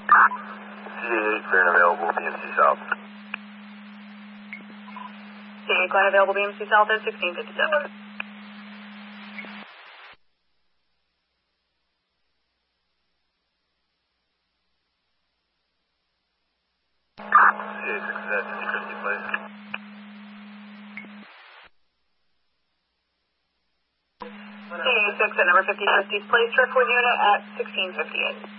CA8 clear and available, BMC South. CA8 clear and available, BMC South at 1657. CA6 at 50 place. CA6 at number 5050, place driftwood unit at 1658.